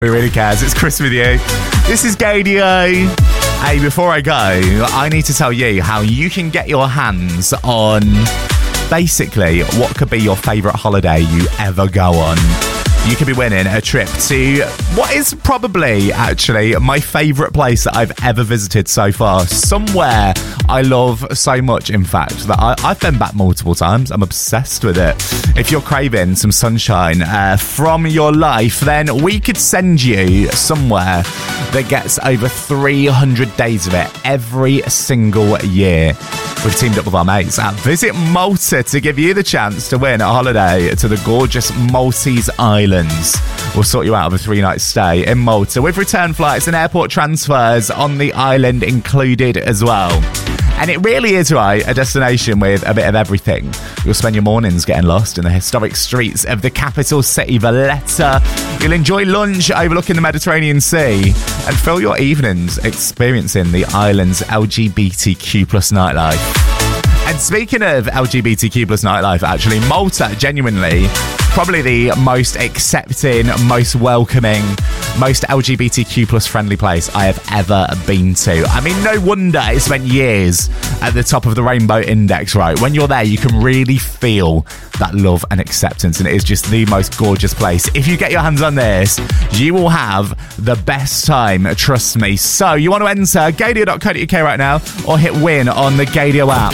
Who really cares? It's Chris with you. This is Gaydio. Hey, before I go, I need to tell you how you can get your hands on basically what could be your favourite holiday you ever go on. You could be winning a trip to what is probably actually my favourite place that I've ever visited so far. Somewhere I love so much, in fact, that I've been back multiple times. I'm obsessed with it. If you're craving some sunshine from your life, then we could send you somewhere that gets over 300 days of it every single year. We've teamed up with our mates at Visit Malta to give you the chance to win a holiday to the gorgeous Maltese Islands. We'll sort you out of a 3-night stay in Malta with return flights and airport transfers on the island included as well. And it really is, right, a destination with a bit of everything. You'll spend your mornings getting lost in the historic streets of the capital city, Valletta. You'll enjoy lunch overlooking the Mediterranean Sea and fill your evenings experiencing the island's LGBTQ+ nightlife. And speaking of LGBTQ+ nightlife, actually, Malta, genuinely, probably the most accepting, most welcoming, most LGBTQ+ friendly place I have ever been to. I mean, no wonder it spent years at the top of the Rainbow Index, right? When you're there, you can really feel that love and acceptance, and it is just the most gorgeous place. If you get your hands on this, you will have the best time, trust me. So you want to enter Gaydio.co.uk right now or hit win on the Gaydio app.